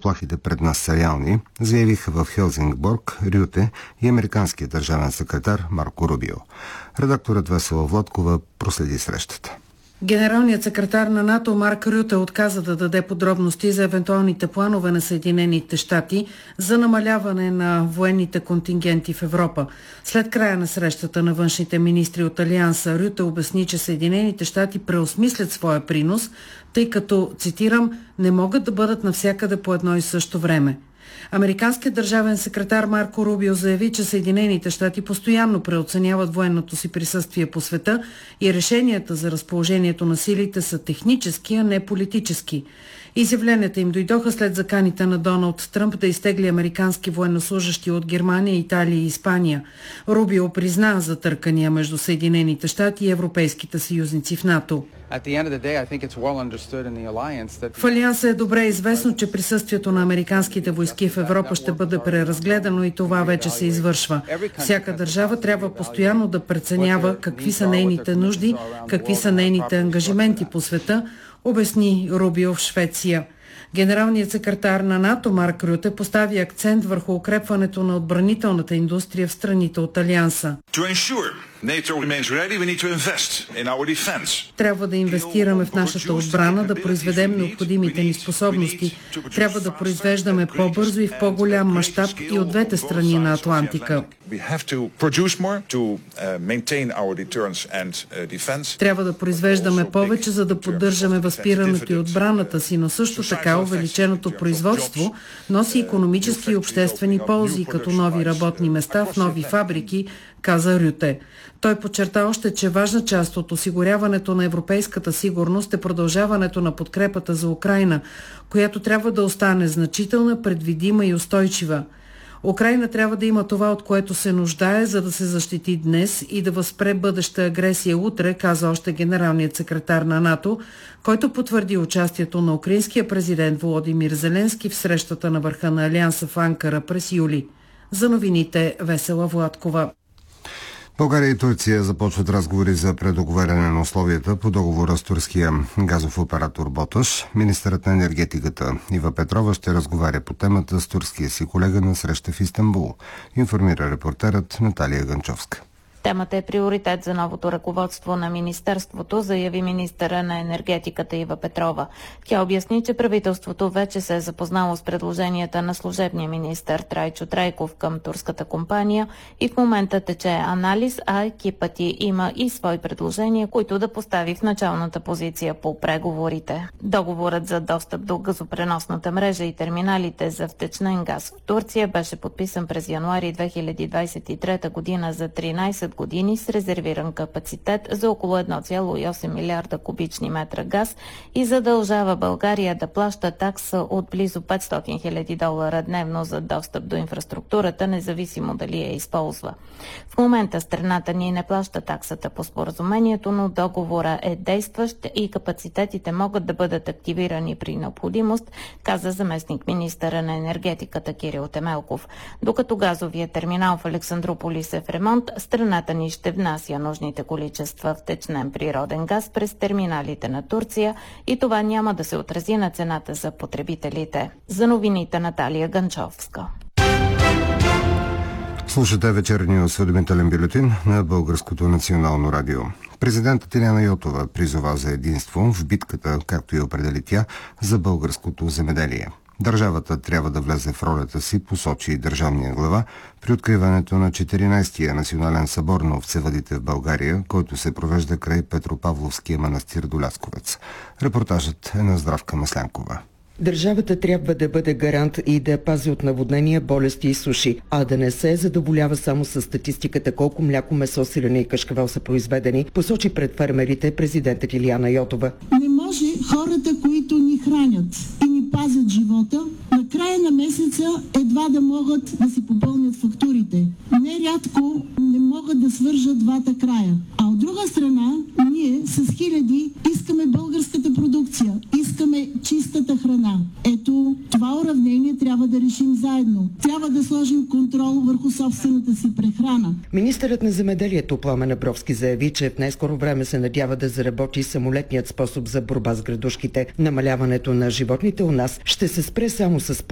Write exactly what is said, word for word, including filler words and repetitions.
заплахите пред нас са реални, заявиха в Хелзингборг, Рюте и американският държавен секретар Марко Рубио. Редакторът Весела Владкова проследи срещата. Генералният секретар на НАТО Марк Рюте отказа да даде подробности за евентуалните планове на Съединените щати за намаляване на военните контингенти в Европа. След края на срещата на външните министри от Алианса, Рюте обясни, че Съединените щати преосмислят своя принос, тъй като, цитирам, не могат да бъдат навсякъде по едно и също време. Американският държавен секретар Марко Рубио заяви, че Съединените щати постоянно преоценяват военното си присъствие по света и решенията за разположението на силите са технически, а не политически. Изявленията им дойдоха след заканите на Доналд Тръмп да изтегли американски военнослужащи от Германия, Италия и Испания. Рубио призна за търкания между Съединените щати и европейските съюзници в НАТО. В Алианса е добре известно, че присъствието на американските войски в Европа ще бъде преразгледано и това вече се извършва. Всяка държава трябва постоянно да преценява какви са нейните нужди, какви са нейните ангажименти по света, обясни Рубио в Швеция. Генералният секретар на НАТО Марк Рюте постави акцент върху укрепването на отбранителната индустрия в страните от Алианса. Трябва да инвестираме в нашата отбрана, да произведем необходимите ни способности. Трябва да произвеждаме по-бързо и в по-голям мащаб и от двете страни на Атлантика. Трябва да произвеждаме повече, за да поддържаме възпирането и отбраната си, но също така увеличеното производство носи икономически и обществени ползи, като нови работни места в нови фабрики, каза Рюте. Той подчерта още, че важна част от осигуряването на европейската сигурност е продължаването на подкрепата за Украйна, която трябва да остане значителна, предвидима и устойчива. Украйна трябва да има това, от което се нуждае, за да се защити днес и да възпре бъдеща агресия утре, каза още генералният секретар на НАТО, който потвърди участието на украинския президент Володимир Зеленски в срещата на върха на Алианса в Анкара през юли. За новините Весела Владкова. България и Турция започват разговори за предоговаряне на условията по договора с турския газов оператор Боташ. Министърът на енергетиката Ива Петрова ще разговаря по темата с турския си колега на среща в Истанбул, информира репортерът Наталия Ганчовска. Темата е приоритет за новото ръководство на министерството, заяви министъра на енергетиката Ива Петрова. Тя обясни, че правителството вече се е запознало с предложенията на служебния министър Трайчо Трайков към турската компания и в момента тече анализ, а екипът й има и свои предложения, които да постави в началната позиция по преговорите. Договорът за достъп до газопреносната мрежа и терминалите за втечнен газ в Турция беше подписан през януари две хиляди двадесет и трета година за тринадесет години с резервиран капацитет за около едно цяло и осем милиарда кубични метра газ и задължава България да плаща такса от близо петстотин хиляди долара дневно за достъп до инфраструктурата, независимо дали я използва. В момента страната ни не плаща таксата по споразумението, но договора е действащ и капацитетите могат да бъдат активирани при необходимост, каза заместник министъра на енергетиката Кирил Темелков. Докато газовия терминал в Александруполис е в ремонт, страната ни ще внася нужните количества втечнен природен газ през терминалите на Турция и това няма да се отрази на цената за потребителите. За новините Наталия Ганчовска. Слушате вечерния осведомителен бюлетин на Българското национално радио. Президентът Илияна Йотова призова за единство в битката, както и определи тя, за българското земеделие. Държавата трябва да влезе в ролята си, посочи държавния глава, при откриването на четиринадесетия национален събор на овцевъдите в България, който се провежда край Петропавловския манастир до Лясковец. Репортажът е на Здравка Маслянкова. Държавата трябва да бъде гарант и да пази от наводнения, болести и суши, а да не се задоволява само с статистиката колко мляко, месо, сирене и кашкавал са произведени, посочи пред фермерите президентът Илияна Йотова. Не може хората, които ни хранят и ни пазят живота, на края на месеца едва да могат да си попълнят фактурите. Нерядко не могат да свържат двата края. А от друга страна, ние с хиляди искаме българската продукция, искаме чистата храна. Ето, това уравнение трябва да решим заедно. Трябва да сложим контрол върху собствената си прехрана. Министърът на земеделието Пламен Абровски заяви, че в най-скоро време се надява да заработи самолетният способ за борба с градушките. Намаляването на животните у нас ще се спре само с